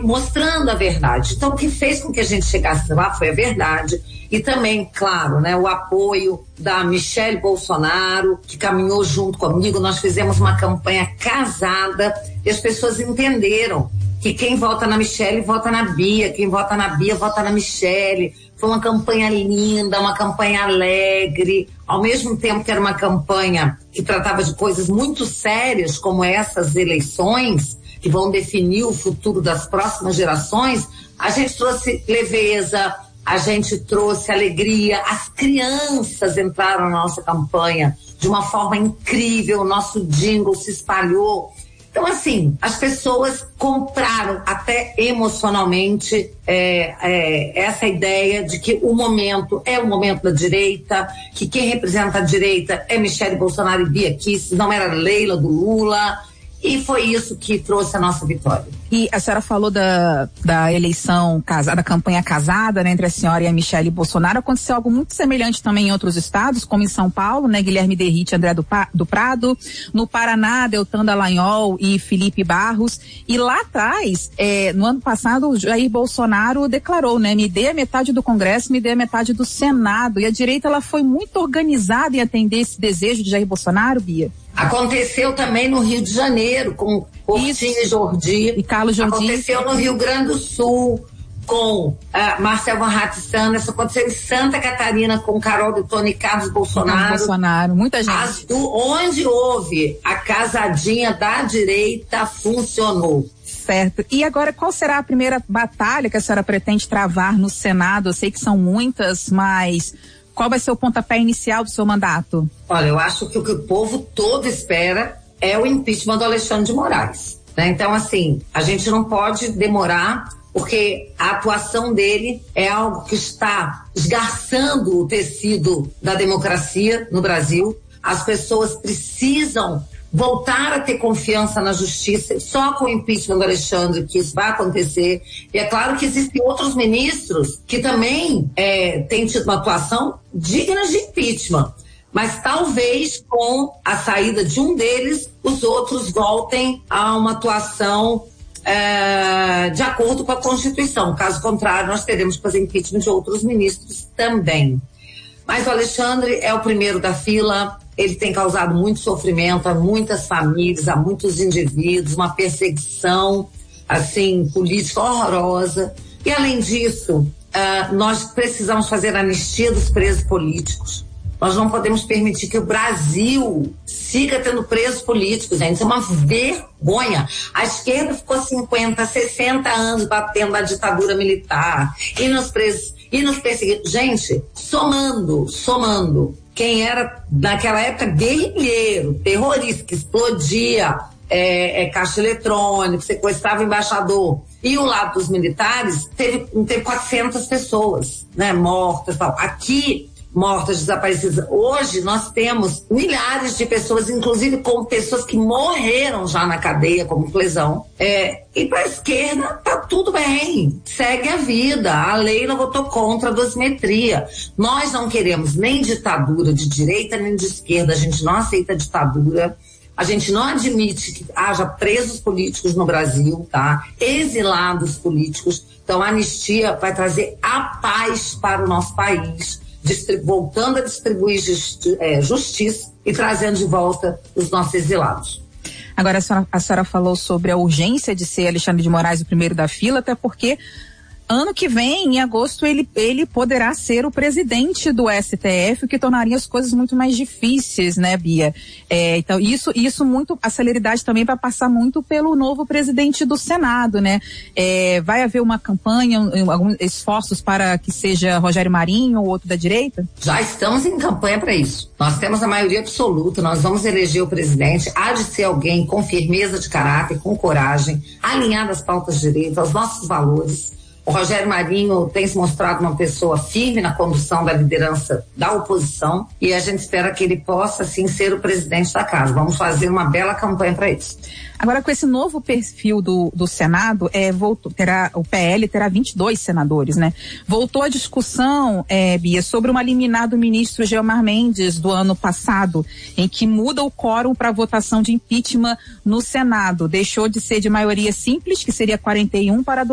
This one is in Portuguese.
mostrando a verdade. Então, o que fez com que a gente chegasse lá foi a verdade e também, claro, né, o apoio da Michele Bolsonaro, que caminhou junto comigo. Nós fizemos uma campanha casada e as pessoas entenderam que quem vota na Michele vota na Bia, quem vota na Bia vota na Michele. Foi uma campanha linda, uma campanha alegre, ao mesmo tempo que era uma campanha que tratava de coisas muito sérias, como essas eleições, que vão definir o futuro das próximas gerações. A gente trouxe leveza, a gente trouxe alegria, as crianças entraram na nossa campanha de uma forma incrível, o nosso jingle se espalhou. Então, assim, as pessoas compraram até emocionalmente essa ideia de que o momento é o momento da direita, que quem representa a direita é Michele Bolsonaro e Bia Kicis, não era Leila do Lula, e foi isso que trouxe a nossa vitória. E a senhora falou da eleição casada, da campanha casada, né, entre a senhora e a Michele Bolsonaro. Aconteceu algo muito semelhante também em outros estados, como em São Paulo, né, Guilherme Derrite e André do Prado. No Paraná, Deltan Dallagnol e Felipe Barros. E lá atrás, no ano passado, Jair Bolsonaro declarou, né, me dê a metade do Congresso, me dê a metade do Senado. E a direita, ela foi muito organizada em atender esse desejo de Jair Bolsonaro, Bia? Aconteceu também no Rio de Janeiro, com Ortinho e Jordi. E Carlos Jordi. Aconteceu no Rio Grande do Sul, com Marcel Van Hatt Sanders. Aconteceu em Santa Catarina, com Carol Detoni e Carlos Bolsonaro. Muita gente. Onde houve a casadinha da direita, funcionou. Certo. E agora, qual será a primeira batalha que a senhora pretende travar no Senado? Eu sei que são muitas, mas qual vai ser o pontapé inicial do seu mandato? Olha, eu acho que o que o povo todo espera é o impeachment do Alexandre de Moraes, né? Então, assim, a gente não pode demorar, porque a atuação dele é algo que está esgarçando o tecido da democracia no Brasil. As pessoas precisam voltar a ter confiança na justiça. Só com o impeachment do Alexandre que isso vai acontecer. E é claro que existem outros ministros que também têm tido uma atuação digna de impeachment. Mas talvez com a saída de um deles, os outros voltem a uma atuação de acordo com a Constituição. Caso contrário, nós teremos que fazer impeachment de outros ministros também. Mas o Alexandre é o primeiro da fila. Ele tem causado muito sofrimento a muitas famílias, a muitos indivíduos, uma perseguição, assim, política horrorosa. E, além disso, nós precisamos fazer anistia dos presos políticos. Nós não podemos permitir que o Brasil siga tendo presos políticos, gente. Isso é uma vergonha. A esquerda ficou 50, 60 anos batendo na ditadura militar e nos presos e nos perseguindo. Gente, somando. Quem era, naquela época, guerrilheiro, terrorista, que explodia caixa eletrônico, sequestrava embaixador. E o lado dos militares teve 400 pessoas, né, mortas e tal. Aqui, mortas, desaparecidas. Hoje nós temos milhares de pessoas, inclusive com pessoas que morreram já na cadeia como lesão. E para a esquerda tá tudo bem, segue a vida. A Leila votou contra a dosimetria. Nós não queremos nem ditadura de direita nem de esquerda. A gente não aceita ditadura. A gente não admite que haja presos políticos no Brasil, tá? Exilados políticos. Então a anistia vai trazer a paz para o nosso país, voltando a distribuir justiça e trazendo de volta os nossos exilados. Agora a senhora falou sobre a urgência de ser Alexandre de Moraes o primeiro da fila, até porque ano que vem, em agosto, ele poderá ser o presidente do STF, o que tornaria as coisas muito mais difíceis, né, Bia? Então, isso muito, a celeridade também vai passar muito pelo novo presidente do Senado, né? Vai haver uma campanha, alguns esforços para que seja Rogério Marinho ou outro da direita? Já estamos em campanha para isso. Nós temos a maioria absoluta, nós vamos eleger o presidente. Há de ser alguém com firmeza de caráter, com coragem, alinhado às pautas de direito, aos nossos valores. O Rogério Marinho tem se mostrado uma pessoa firme na condução da liderança da oposição e a gente espera que ele possa, sim, ser o presidente da casa. Vamos fazer uma bela campanha para isso. Agora, com esse novo perfil do Senado, o PL terá 22 senadores, né? Voltou a discussão, Bia, sobre uma liminar do ministro Gilmar Mendes do ano passado, em que muda o quórum para votação de impeachment no Senado. Deixou de ser de maioria simples, que seria 41, para